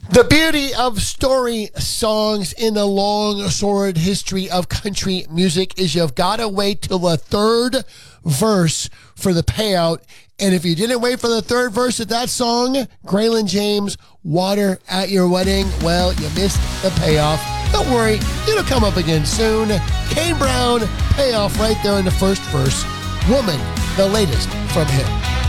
The beauty of story songs in the long, sordid history of country music is you've got to wait till the third verse for the payout. And if you didn't wait for the third verse of that song, Graylin James, Water at Your Wedding, well, you missed the payoff. Don't worry, it'll come up again soon. Kane Brown, payoff right there in the first verse. Woman, the latest from him.